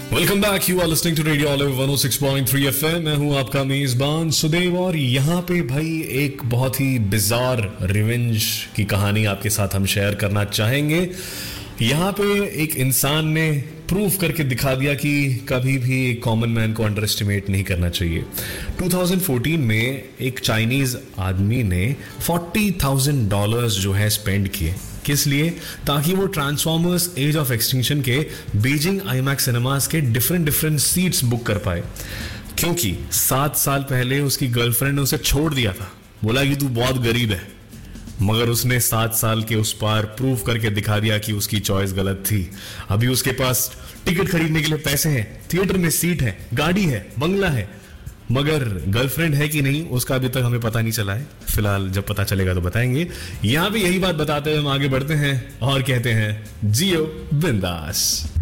Welcome back, you are listening to radio olive 106.3 FM. मैं हूं आपका मेजबान सुदेव और यहाँ पे भाई एक बहुत ही बिजार रिवेंज की कहानी आपके साथ हम शेयर करना चाहेंगे। यहाँ पे एक इंसान ने प्रूव करके दिखा दिया कि कभी भी एक कॉमन मैन को अंडर एस्टिमेट नहीं करना चाहिए। 2014 में एक चाइनीज आदमी ने $40,000 जो है स्पेंड किए। किस लिए? ताकि वो ट्रांसफॉर्मर्स एज ऑफ एक्सटिंक्शन के बीजिंग आईमैक्स सिनेमास के डिफरेंट सीट्स बुक कर पाए, क्योंकि 7 साल पहले उसकी गर्लफ्रेंड ने उसे छोड़ दिया था। बोला कि तू बहुत गरीब है, मगर उसने 7 साल के उस पार प्रूव करके दिखा दिया कि उसकी चॉइस गलत थी। अभी उसके पास टिकट खरीदने के लिए पैसे हैं, थिएटर में सीट है, गाड़ी है, बंगला है, मगर गर्लफ्रेंड है कि नहीं उसका अभी तक हमें पता नहीं चला है। फिलहाल जब पता चलेगा तो बताएंगे। यहां पे यही बात बताते हुए हम आगे बढ़ते हैं और कहते हैं जियो बिंदास।